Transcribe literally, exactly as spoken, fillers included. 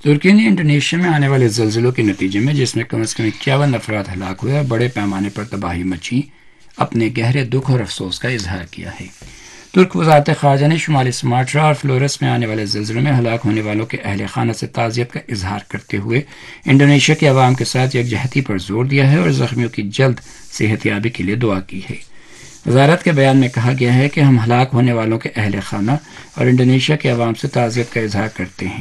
तुर्की ने इंडोनेशिया में आने वाले जल्जलों के नतीजे में, जिसमें कम से कम इक्यावन अफराद हलाक हुए और बड़े पैमाने पर तबाही मची, अपने गहरे दुख और अफसोस का इजहार किया है। तुर्क वजारत खारजा ने शुमाली सुमात्रा और फ्लोरस में आने वाले जल्जलों में हलाक होने वालों के अहल खाना से ताज़ियत का इजहार करते हुए इंडोनेशिया के अवाम के साथ यकजहती पर जोर दिया है और जख्मियों की जल्द सेहतयाबी के लिए दुआ की है। वजारत के बयान में कहा गया है कि हम हलाक होने वालों के अहल खाना और इंडोनेशिया के अवाम से ताज़ियत का इजहार करते हैं।